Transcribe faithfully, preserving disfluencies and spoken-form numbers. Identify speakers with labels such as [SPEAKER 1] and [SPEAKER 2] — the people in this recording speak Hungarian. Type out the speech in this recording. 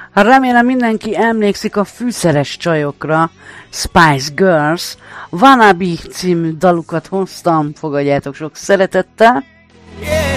[SPEAKER 1] Remélem mindenki emlékszik a fűszeres csajokra, Spice Girls, Wannabe című dalukat hoztam, fogadjátok sok szeretettel.